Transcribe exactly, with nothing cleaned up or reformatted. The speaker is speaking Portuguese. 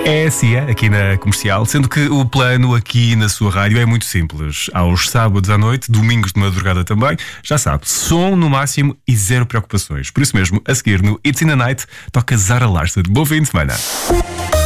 É a C I A, aqui na Comercial, sendo que o plano aqui na sua rádio é muito simples. Aos sábados à noite, domingos de madrugada também, já sabe, som no máximo e zero preocupações. Por isso mesmo, a seguir no It's in the Night, toca Zara Larsson. Bom fim de semana.